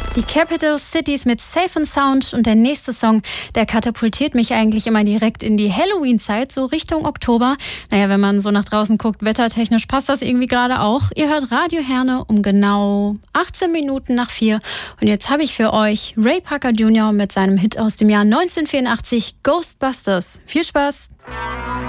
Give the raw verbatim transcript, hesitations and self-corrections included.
Die Capital Cities mit Safe and Sound und der nächste Song, der katapultiert mich eigentlich immer direkt in die Halloween-Zeit, so Richtung Oktober. Naja, wenn man so nach draußen guckt, wettertechnisch passt das irgendwie gerade auch. Ihr hört Radio Herne um genau achtzehn Minuten nach vier. Und jetzt habe ich für euch Ray Parker Junior mit seinem Hit aus dem Jahr neunzehnhundertvierundachtzig, Ghostbusters. Viel Spaß!